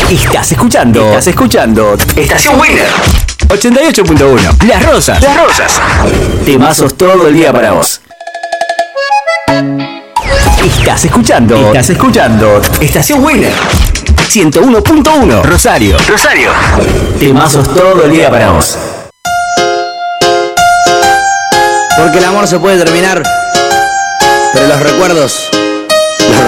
Estás escuchando Estación Winner 88.1. Las Rosas. Temazos todo el día para vos. Estás escuchando Estación Winner 101.1. Rosario. Temazos todo el día para vos. Porque el amor se puede terminar, pero los recuerdos